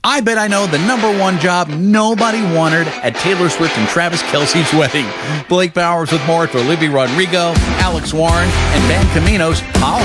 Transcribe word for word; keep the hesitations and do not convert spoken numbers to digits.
I bet I know the number one job nobody wanted at Taylor Swift and Travis Kelce's wedding. Blake Bowers with more for Olivia Rodrigo, Alex Warren, and Ben Camino's Holly.